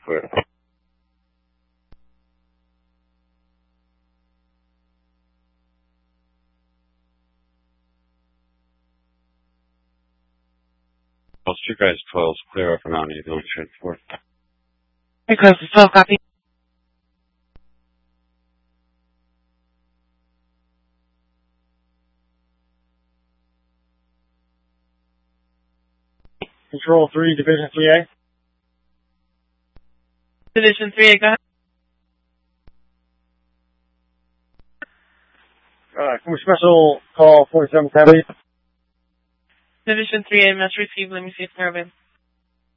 clear. Well, Street Guys 12 clear up and on you, going straight forward. Street Guys 12, copy. Control 3, Division 3A. Division 3A, go ahead. From special call 4770. Division 3A, must receive. Let me see if they're available.